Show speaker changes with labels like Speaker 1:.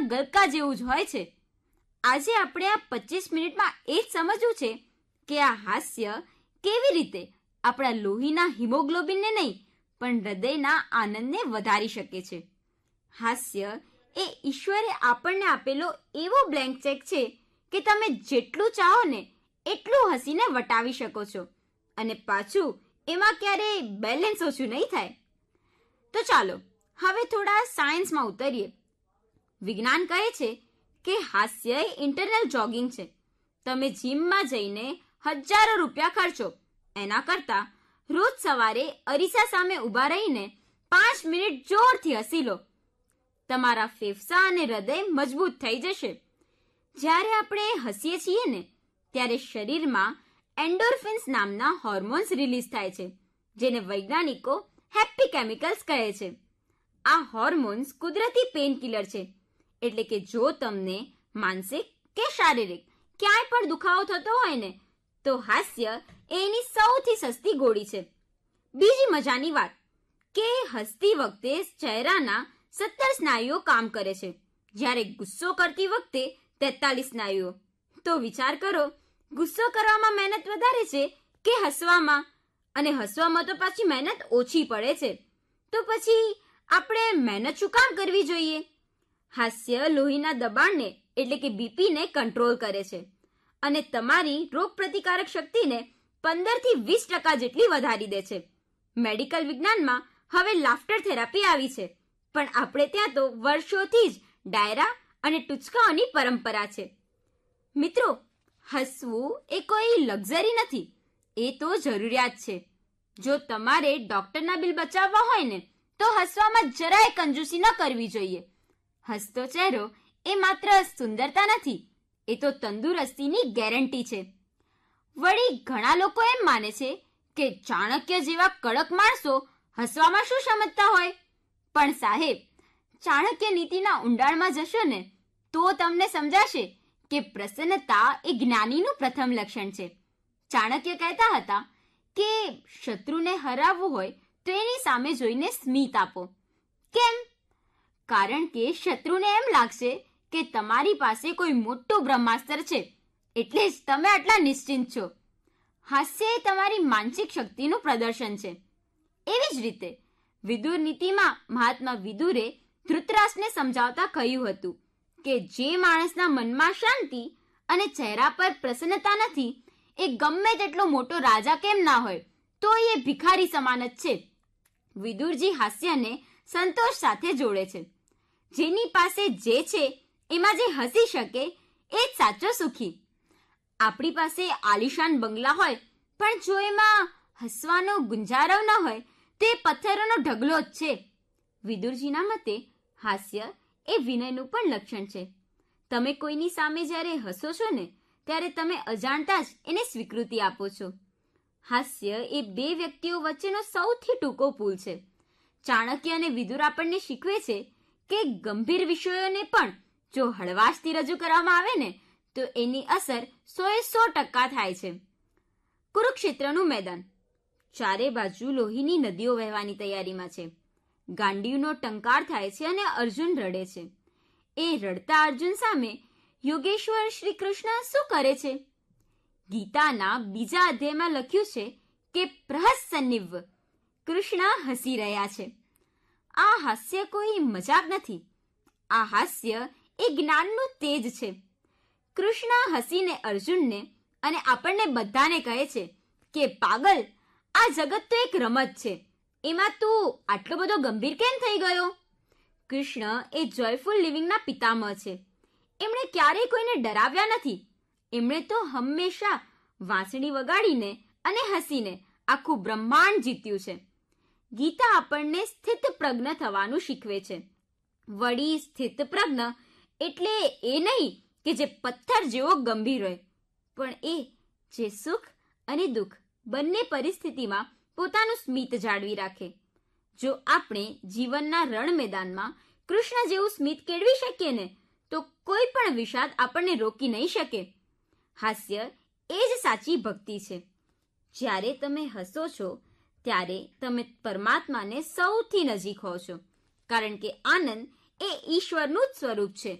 Speaker 1: ગલકા જેવું જ હોય છે. આજે આપણે આ 25 મિનિટમાં એ જ સમજવું છે કે આ હાસ્ય કેવી રીતે આપણા લોહીના હિમોગ્લોબિનને નહીં પણ હૃદયના આનંદને વધારી શકે છે. હાસ્ય એ ઈશ્વરે આપણને આપેલો એવો બ્લેન્ક ચેક છે કે તમે જેટલું ચાહો ને એટલું હસીને વટાવી શકો છો અને પાછું એમાં ક્યારેય બેલેન્સ ઓછું નહીં થાય. તો ચાલો હવે થોડા સાયન્સમાં ઉતરીએ. વિજ્ઞાન કહે છે કે હાસ્ય એ ઇન્ટરનલ જોગિંગ છે. તમે જીમમાં જઈને હજારો રૂપિયા ખર્ચો એના કરતાં રોજ સવારે અરીસા સામે ઊભા રહીને 5 મિનિટ જોરથી હસી લો. તમારા ફેફસા અને હૃદય મજબૂત થઈ જશે. જ્યારે આપણે હસીએ છીએ ને ત્યારે શરીરમાં એન્ડોર્ફિન્સ નામના હોર્મોન્સ રિલીઝ થાય છે, જેને વૈજ્ઞાનિકો હેપી કેમિકલ્સ કહે છે. આ હોર્મોન્સ કુદરતી પેનકિલર છે, એટલે કે જો તમને માનસિક કે શારીરિક ક્યાંય પણ દુખાવો થતો હોય ને તો હાસ્ય એની સૌથી સસ્તી ગોળી છે. બીજી મજાની વાત કે હસતી વખતે ચહેરાના 17 સ્નાયુઓ કામ કરે છે, જ્યારે ગુસ્સો કરતી વખતે 43 સ્નાયુઓ. તો વિચાર કરો, ગુસ્સો કરવામાં મહેનત વધારે છે કે હસવામાં? અને હસવામાં તો પાછી મહેનત ઓછી પડે છે. તો પછી આપણે મહેનત શું કામ કરવી જોઈએ? હાસ્ય લોહીના દબાણને એટલે કે બીપીને કંટ્રોલ કરે છે અને તમારી રોગ પ્રતિકારક શક્તિને 15 થી 20% જેટલી વધારી દે છે. મેડિકલ વિજ્ઞાનમાં હવે લાફ્ટર થેરાપી આવી છે, પણ આપણે ત્યાં તો વર્ષોથી જ ડાયરા અને ટૂચકાઓની પરંપરા છે. મિત્રો, હસવું એ કોઈ લક્ઝરી નથી, એ તો જરૂરિયાત છે. જો તમારે ડોક્ટરના બિલ બચાવવા હોય ને તો હસવામાં જરાય કંજૂસી ન કરવી જોઈએ. હસતો ચહેરો એ માત્ર સુંદરતા નથી, એ તો તંદુરસ્તીની ગેરંટી છે. વળી ઘણા લોકો એમ માને છે કે ચાણક્ય જેવા કડક માણસો હસવામાં શું સમજતા હોય? પણ સાહેબ, ચાણક્ય નીતિના ઊંડાણમાં જશો ને તો તમને સમજાશે કે પ્રસન્નતા એ જ્ઞાનીનું પ્રથમ લક્ષણ છે. ચાણક્ય કહેતા હતા કે શત્રુને હરાવવું હોય તો એની સામે જોઈને સ્મિત આપો. કેમ? કારણ કે શત્રુને એમ લાગશે કે તમારી પાસે કોઈ મોટું બ્રહ્માસ્ત્ર છે, એટલે જ તમે આટલા નિશ્ચિંત છો. હાસ્ય એ તમારી માનસિક શક્તિનું પ્રદર્શન છે. એવી જ રીતે વિદુર નીતિમાં મહાત્મા વિદુરે ધૃતરાષ્ટ્રને સમજાવતા કહ્યું હતું કે જે માણસના મનમાં શાંતિ અને ચહેરા પર પ્રસન્નતા નથી, એ ગમે તેટલો મોટો રાજા કેમ ના હોય તો એ ભિખારી સમાન જ છે. વિદુરજી હાસ્યને સંતોષ સાથે જોડે છે. જેની પાસે જે છે એમાં જે હસી શકે એ જ સાચો સુખી. આપણી પાસે આલિશાન બંગલા હોય પણ જો એમાં હસવાનો ગુંજારવ ન હોય તો એ પથ્થરોનો ઢગલો જ છે. વિદુરજીના મતે હાસ્ય એ વિનયનું પણ લક્ષણ છે. તમે કોઈની સામે જ્યારે હસો છો ને ત્યારે તમે અજાણતા જ એને સ્વીકૃતિ આપો છો. હાસ્ય એ બે વ્યક્તિઓ વચ્ચેનો સૌથી ટૂંકો પુલ છે. ચાણક્ય અને વિદુર આપણને શીખવે છે કે ગંભીર વિષયોને પણ જો હળવાશથી રજૂ કરવામાં આવે ને તો એની અસર 100% થાય છે. કુરુક્ષેત્રનું મેદાન. ચારે બાજુ લોહીની નદીઓ વહેવાની તૈયારીમાં છે. ગાંડીવનો ટંકાર થાય છે અને અર્જુન રડે છે. એ રડતા અર્જુન સામે યોગેશ્વર શ્રી કૃષ્ણ શું કરે છે? ગીતાના બીજા અધ્યાયમાં લખ્યું છે કે પ્રહસન્નિવ, કૃષ્ણ હસી રહ્યા છે. આ હાસ્ય કોઈ મજાક નથી. આ હાસ્ય એ જ્ઞાનનું તેજ છે. કૃષ્ણ હસીને અર્જુનને અને આપણને બધાને કહે છે કે પાગલ, આ જગત તો એક રમત છે, એમાં તું આટલો બધો ગંભીર કેમ થઈ ગયો? કૃષ્ણ એ જોયફુલ લિવિંગના પિતામહ છે. એમણે ક્યારેય કોઈને ડરાવ્યા નથી. એમણે તો હંમેશા વાંસળી વગાડીને અને હસીને આખું બ્રહ્માંડ જીત્યું છે. ગીતા આપણને સ્થિત પ્રજ્ઞ થવાનું શીખવે છે. વળી સ્થિત પ્રજ્ઞ એટલે એ નહીં કે જે પથ્થર જેવો ગંભીર હોય, પણ એ જે સુખ અને દુઃખ બંને પરિસ્થિતિમાં પોતાનું સ્મિત જાળવી રાખે. જો આપણે જીવનના રણ મેદાનમાં કૃષ્ણ જેવું સ્મિત કેળવી શકીએ ને તો કોઈ પણ વિષાદ આપણને રોકી નહીં શકે. હાસ્ય એ જ સાચી ભક્તિ છે. જ્યારે તમે હસો છો ત્યારે તમે પરમાત્માને સૌથી નજીક હો છો, કારણ કે આનંદ એ ઈશ્વરનું જ સ્વરૂપ છે.